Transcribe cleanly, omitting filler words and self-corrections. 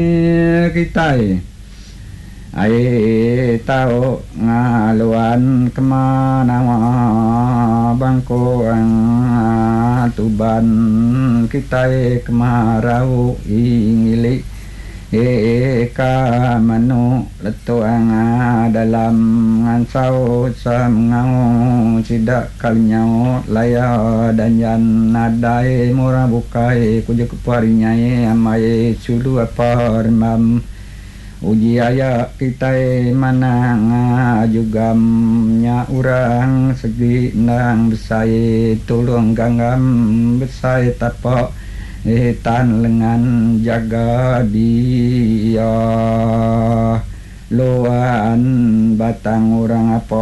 kita ai tau ngaluan kemana bangko ang tuban kita kemarau ingili ka manu letu ang dalam ngansau samngau sidak kalinyau laya dan yan nadai murah bukai kuja keparinyai amai sulu apa remam uji ayak kita manang jugamnya urang segi nang besai tulung ganggam besai tapak tan lengan jaga dia loan batang orang apa